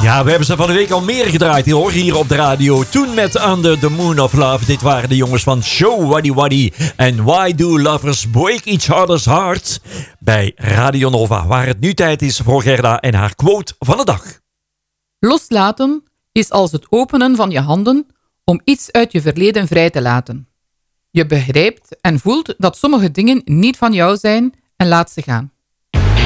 Ja, we hebben ze van de week al meer gedraaid hoor, hier op de radio. Toen met Under the Moon of Love. Dit waren de jongens van Show Waddy Waddy. En Why Do Lovers Break Each Other's Hearts? Bij Radio Nova, waar het nu tijd is voor Gerda en haar quote van de dag. Loslaten is als het openen van je handen om iets uit je verleden vrij te laten. Je begrijpt en voelt dat sommige dingen niet van jou zijn en laat ze gaan.